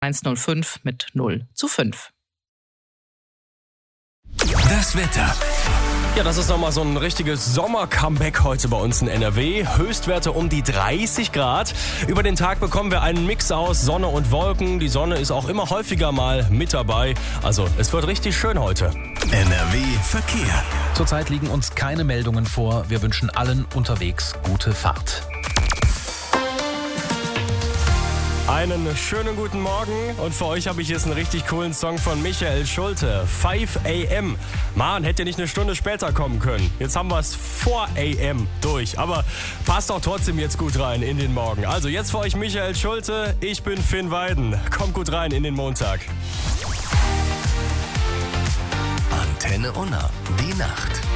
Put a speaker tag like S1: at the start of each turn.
S1: 105 mit 0:5.
S2: Das Wetter.
S3: Ja, das ist nochmal so ein richtiges Sommer-Comeback heute bei uns in NRW. Höchstwerte um die 30 Grad. Über den Tag bekommen wir einen Mix aus Sonne und Wolken. Die Sonne ist auch immer häufiger mal mit dabei. Also es wird richtig schön heute.
S2: NRW Verkehr.
S4: Zurzeit liegen uns keine Meldungen vor. Wir wünschen allen unterwegs gute Fahrt.
S3: Einen schönen guten Morgen und für euch habe ich jetzt einen richtig coolen Song von Michael Schulte. 5 AM. Mann, hätte ja nicht eine Stunde später kommen können. Jetzt haben wir es vor AM durch, aber passt auch trotzdem jetzt gut rein in den Morgen. Also jetzt für euch Michael Schulte, ich bin Finn Weiden. Kommt gut rein in den Montag.
S2: Antenne Unna, die Nacht.